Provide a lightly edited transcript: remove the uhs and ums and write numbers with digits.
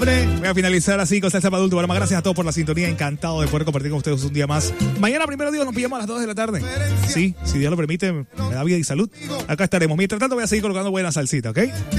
Voy a finalizar así con Salsa para Adulto. Bueno, más gracias a todos por la sintonía. Encantado de poder compartir con ustedes un día más. Mañana, primero Dios, nos pillamos a las 2 de la tarde. Sí, si Dios lo permite, me da vida y salud. Acá estaremos. Mientras tanto, voy a seguir colocando buena salsita, ¿ok?